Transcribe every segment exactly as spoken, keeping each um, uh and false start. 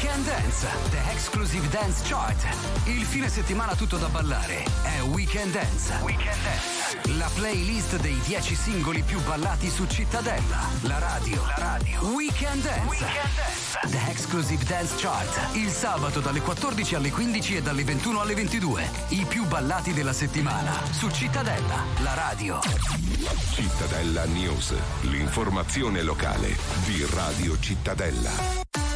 Weekend Dance, The Exclusive Dance Chart. Il fine settimana tutto da ballare è Weekend Dance. Weekend Dance. La playlist dei dieci singoli più ballati su Cittadella. La radio. La radio. Weekend Dance. Weekend Dance. The Exclusive Dance Chart. Il sabato dalle quattordici alle quindici e dalle ventuno alle ventidue. I più ballati della settimana su Cittadella. La radio. Cittadella News. L'informazione locale di Radio Cittadella.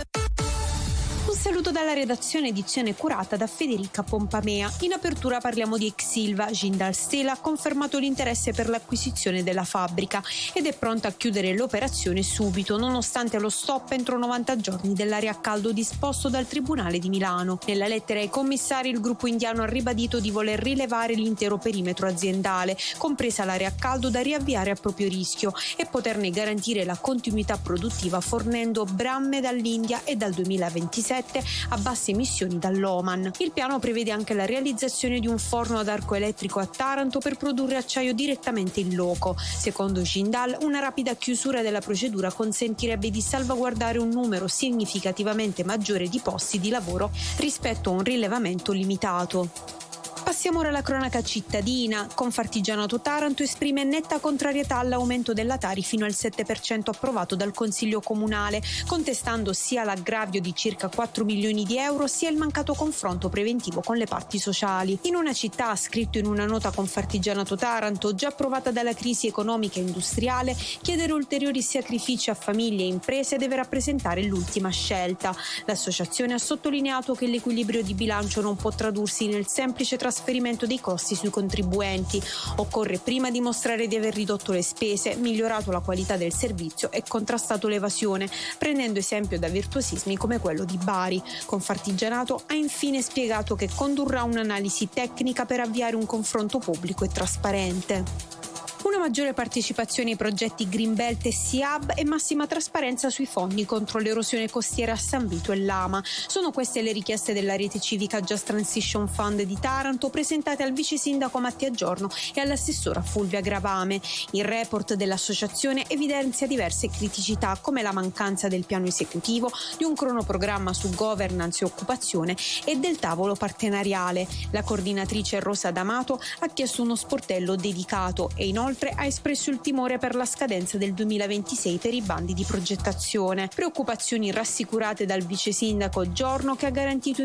Un saluto dalla redazione, edizione curata da Federica Pompamea. In apertura parliamo di Exilva. Jindal Steel ha confermato l'interesse per l'acquisizione della fabbrica ed è pronta a chiudere l'operazione subito, nonostante lo stop entro novanta giorni dell'area a caldo disposto dal Tribunale di Milano. Nella lettera ai commissari il gruppo indiano ha ribadito di voler rilevare l'intero perimetro aziendale, compresa l'area a caldo da riavviare a proprio rischio, e poterne garantire la continuità produttiva fornendo bramme dall'India e dal duemilaventisette a basse emissioni dall'Oman. Il piano prevede anche la realizzazione di un forno ad arco elettrico a Taranto per produrre acciaio direttamente in loco. Secondo Jindal, una rapida chiusura della procedura consentirebbe di salvaguardare un numero significativamente maggiore di posti di lavoro rispetto a un rilevamento limitato. Passiamo ora alla cronaca cittadina. Confartigianato Taranto esprime netta contrarietà all'aumento della Tari fino al sette per cento approvato dal Consiglio Comunale, contestando sia l'aggravio di circa quattro milioni di euro sia il mancato confronto preventivo con le parti sociali. In una città, ha scritto in una nota Confartigianato Taranto, già provata dalla crisi economica e industriale, chiedere ulteriori sacrifici a famiglie e imprese deve rappresentare l'ultima scelta. L'associazione ha sottolineato che l'equilibrio di bilancio non può tradursi nel semplice trasferimento dei costi sui contribuenti. Occorre prima dimostrare di aver ridotto le spese, migliorato la qualità del servizio e contrastato l'evasione, prendendo esempio da virtuosismi come quello di Bari. Confartigianato ha infine spiegato che condurrà un'analisi tecnica per avviare un confronto pubblico e trasparente. Una maggiore partecipazione ai progetti Greenbelt e Sea Hub e massima trasparenza sui fondi contro l'erosione costiera a San Vito e Lama. Sono queste le richieste della rete civica Just Transition Fund di Taranto, presentate al vice sindaco Mattia Giorno e all'assessora Fulvia Gravame. Il report dell'associazione evidenzia diverse criticità, come la mancanza del piano esecutivo, di un cronoprogramma su governance e occupazione e del tavolo partenariale. La coordinatrice Rosa D'Amato ha chiesto uno sportello dedicato e inoltre ha espresso il timore per la scadenza del duemilaventisei per i bandi di progettazione. Preoccupazioni rassicurate dal vice sindaco Giorno, che ha garantito